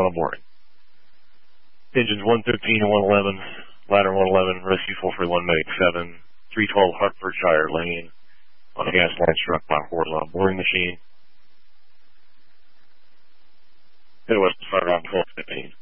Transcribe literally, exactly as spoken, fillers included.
horizontal boring. Engines one thirteen and one eleven, ladder one eleven, rescue four forty-one, medic seven, three twelve Hertfordshire Lane on a gas line struck by a horizontal boring machine. It was fired on twelve fifteen.